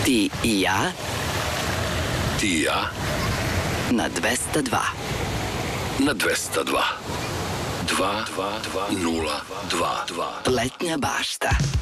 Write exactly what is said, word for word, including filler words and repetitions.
Ti i ja Ti i ja na dvesta dva. na dvesta dva. dva, dva, dva, nula, dva, dva. Letnja bašta.